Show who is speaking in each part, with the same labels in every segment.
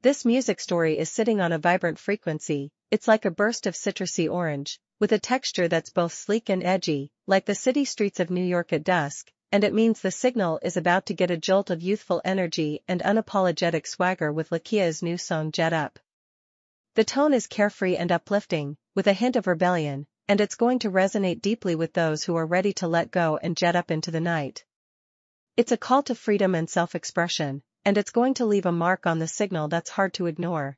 Speaker 1: This music story is sitting on a vibrant frequency. It's like a burst of citrusy orange, with a texture that's both sleek and edgy, like the city streets of New York at dusk, and it means the signal is about to get a jolt of youthful energy and unapologetic swagger with Lakia's new song Jet Up. The tone is carefree and uplifting, with a hint of rebellion, and it's going to resonate deeply with those who are ready to let go and jet up into the night. It's a call to freedom and self-expression, and it's going to leave a mark on the signal that's hard to ignore.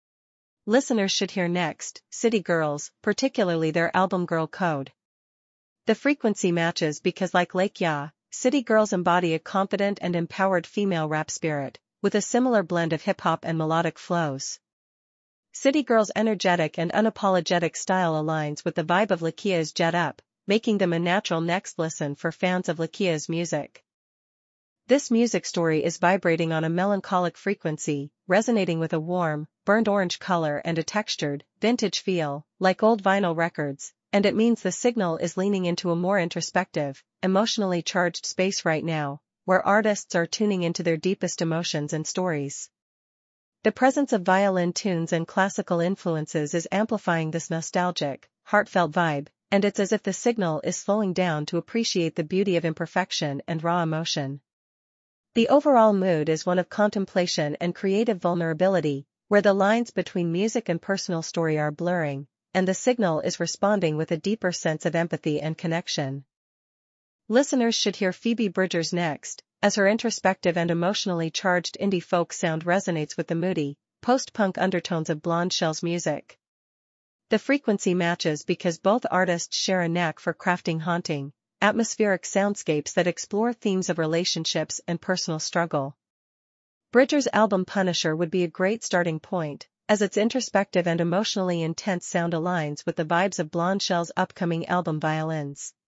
Speaker 1: Listeners should hear next, City Girls, particularly their album Girl Code. The frequency matches because like Lakia, City Girls embody a confident and empowered female rap spirit, with a similar blend of hip-hop and melodic flows. City Girls' energetic and unapologetic style aligns with the vibe of Lakia's Jet Up, making them a natural next listen for fans of Lakia's music. This music story is vibrating on a melancholic frequency, resonating with a warm, burnt orange color and a textured, vintage feel, like old vinyl records, and it means the signal is leaning into a more introspective, emotionally charged space right now, where artists are tuning into their deepest emotions and stories. The presence of violin tunes and classical influences is amplifying this nostalgic, heartfelt vibe, and it's as if the signal is slowing down to appreciate the beauty of imperfection and raw emotion. The overall mood is one of contemplation and creative vulnerability, where the lines between music and personal story are blurring, and the signal is responding with a deeper sense of empathy and connection. Listeners should hear Phoebe Bridgers next, as her introspective and emotionally charged indie folk sound resonates with the moody, post-punk undertones of Blonde Shell's music. The frequency matches because both artists share a knack for crafting haunting, atmospheric soundscapes that explore themes of relationships and personal struggle. Bridgers' album Punisher would be a great starting point, as its introspective and emotionally intense sound aligns with the vibes of Blonde Shell's upcoming album Violins.